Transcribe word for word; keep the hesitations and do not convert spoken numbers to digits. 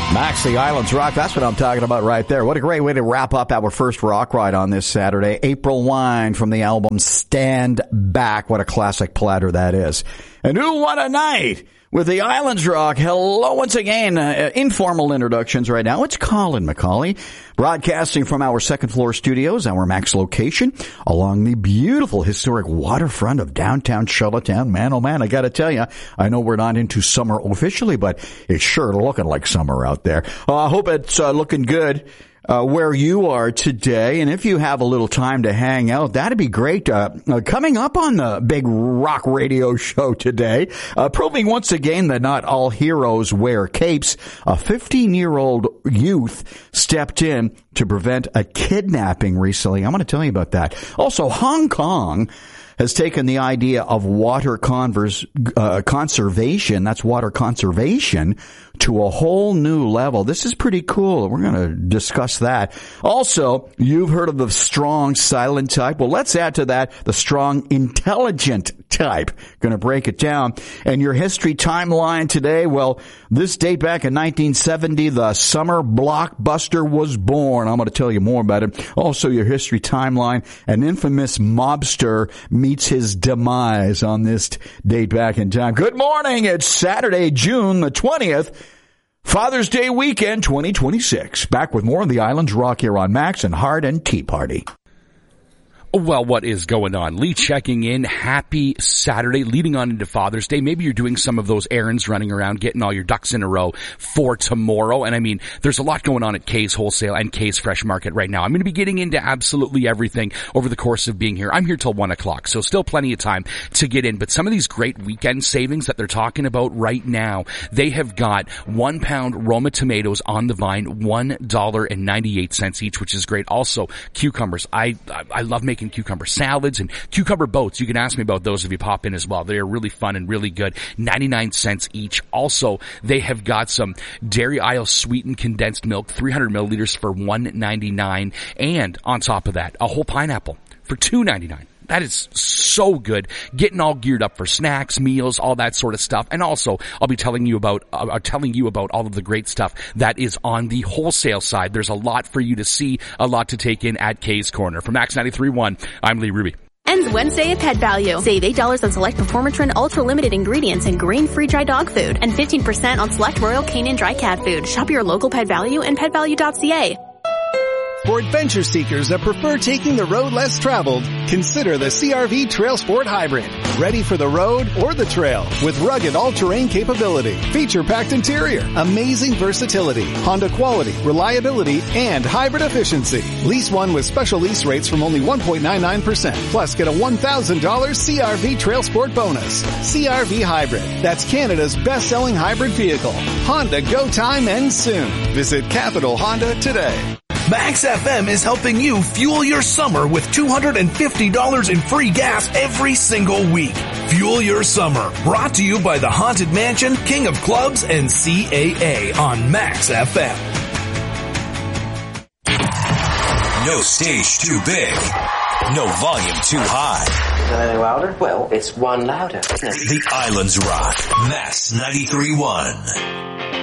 Max, the Islands Rock. That's what I'm talking about right there. What a great way to wrap up our first rock ride on this Saturday. April Wine from the album Stand Back. What a classic platter that is. And who won a night with the Islands Rock? Hello once again. Uh, informal introductions right now. It's Colin McCauley, broadcasting from our second floor studios, our Max location, along the beautiful historic waterfront of downtown Charlottetown. Man, oh man, I gotta tell you, I know we're not into summer officially, but it's sure looking like summer out there. Uh, I hope it's uh, looking good Uh, where you are today. And if you have a little time to hang out, that'd be great. Uh, uh, coming up on the big rock radio show today, uh, proving once again that not all heroes wear capes, a fifteen-year-old youth stepped in to prevent a kidnapping recently. I'm going to tell you about that. Also, Hong Kong has taken the idea of water converse, uh, conservation, that's water conservation, to a whole new level. This is pretty cool. We're going to discuss that. Also, you've heard of the strong silent type. Well, let's add to that the strong intelligent type. Going to break it down. And your history timeline today, well, this date back in nineteen seventy, the summer blockbuster was born. I'm going to tell you more about it. Also, your history timeline, an infamous mobster meets his demise on this date back in time. Good morning. It's Saturday, June the twentieth. Father's Day weekend twenty twenty-six. Back with more of the Islands Rock here on Max and Hard and Tea Party. Well, what is going on? Lee checking in. Happy Saturday, leading on into Father's Day. Maybe you're doing some of those errands, running around, getting all your ducks in a row for tomorrow. And I mean, there's a lot going on at Kay's Wholesale and Kay's Fresh Market right now. I'm going to be getting into absolutely everything over the course of being here. I'm here till one o'clock, so still plenty of time to get in. But some of these great weekend savings that they're talking about right now, they have got one pound Roma tomatoes on the vine, one dollar and ninety-eight cents each, which is great. Also, cucumbers. I, I, I love making cucumber salads and cucumber boats. You can ask me about those if you pop in as well. They are really fun and really good. ninety-nine cents each. Also, they have got some Dairy Isle sweetened condensed milk, three hundred milliliters for one ninety-nine. And on top of that, a whole pineapple for two ninety-nine. That is so good. Getting all geared up for snacks, meals, all that sort of stuff. And also, I'll be telling you about, uh, telling you about all of the great stuff that is on the wholesale side. There's a lot for you to see, a lot to take in at Kay's Corner. From Max ninety-three point one, I'm Lee Ruby. Ends Wednesday at Pet Value. Save eight dollars on select Performatrin Ultra Limited ingredients and grain-free dry dog food. And fifteen percent on select Royal Canin dry cat food. Shop your local Pet Value and pet value dot c a. For adventure seekers that prefer taking the road less traveled, consider the C R V Trail Sport Hybrid. Ready for the road or the trail with rugged all-terrain capability, feature-packed interior, amazing versatility, Honda quality, reliability, and hybrid efficiency. Lease one with special lease rates from only one point nine nine percent. Plus, get a one thousand dollars C R V Trail Sport bonus. C R V Hybrid. That's Canada's best-selling hybrid vehicle. Honda Go Time ends soon. Visit Capital Honda today. Max F M is helping you fuel your summer with two hundred fifty dollars in free gas every single week. Fuel your summer. Brought to you by the Haunted Mansion, King of Clubs, and C A A on Max F M. No stage too big. No volume too high. Is that any louder? Well, it's one louder. The Islands Rock. Max ninety-three point one.